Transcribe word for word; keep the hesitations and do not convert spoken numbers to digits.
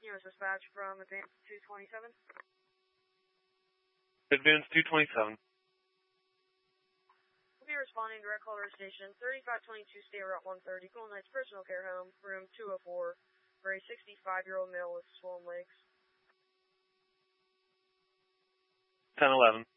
U S Dispatch from Advance two twenty-seven. Advance two twenty-seven. We'll be responding to direct call to station thirty-five twenty-two State Route one thirty, Cool Knights Personal Care Home, room two oh four, for a sixty-five-year-old male with swollen legs. ten eleven.